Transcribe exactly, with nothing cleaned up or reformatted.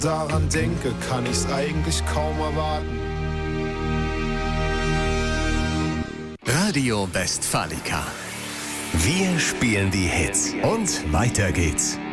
daran denke, kann ich's eigentlich kaum erwarten. Radio Westfalica. Wir spielen die Hits und weiter geht's.